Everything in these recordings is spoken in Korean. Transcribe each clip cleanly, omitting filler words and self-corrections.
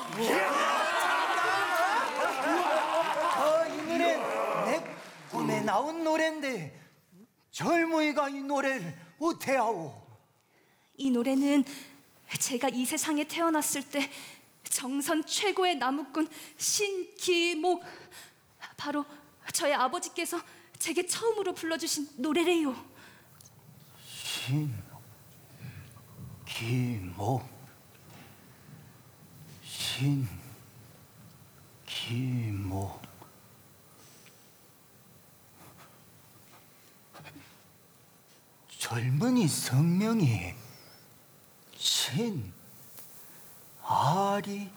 이 노래 내 꿈에 나온 노래인데 젊은이가 이 노래를 어때하오? 이 노래는 제가 이 세상에 태어났을 때 정선 최고의 나무꾼 신기목, 바로 저의 아버지께서 제게 처음으로 불러주신 노래래요. 신기목, 신기목. 젊은이 성명이 신아리.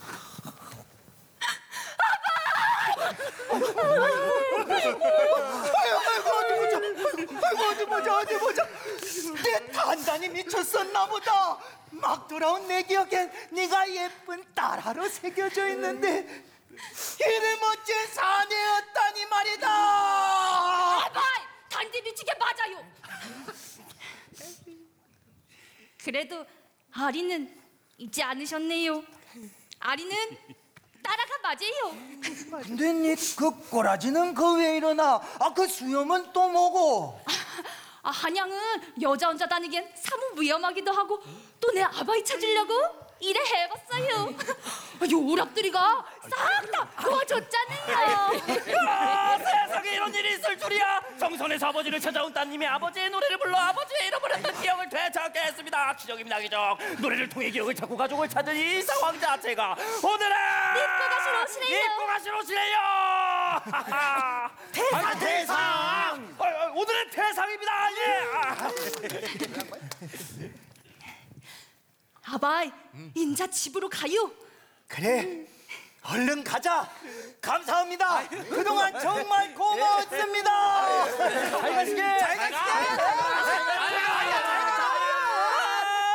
어디 보자. 내 단단히 미쳤었나 보다. 막 돌아온 내 기억엔 네가 예쁜 딸아로 새겨져 있는데 이래 멋진 사내였다니 말이다. 아바이! 단디 미치게 맞아요. 그래도 아리는 잊지 않으셨네요. 아리는 따라가 맞아요. 근데 니 그 꼬라지는 그 왜 일어나? 그 수염은 또 뭐고? 한양은 여자 혼자 다니기엔 사뭇 위험하기도 하고 또 내 아바이 찾으려고 이래 해봤어요. 요 오락들이가 싹 다 도와줬잖아요. 세상에 이런 일이 있을 줄이야. 정선에서 아버지를 찾아온 따님이 아버지의 노래를 불러 아버지의 잃어버렸던 기억을 되찾게 했습니다. 기적입니다, 기적. 노래를 통해 기억을 찾고 가족을 찾은 이 상황 자체가 오늘은 입고 가시러 오시네요. 대상. 오늘은 대상입니다. 예. 아바이, 인자 집으로 가요. 그래, 얼른 가자. 감사합니다. 그동안 정말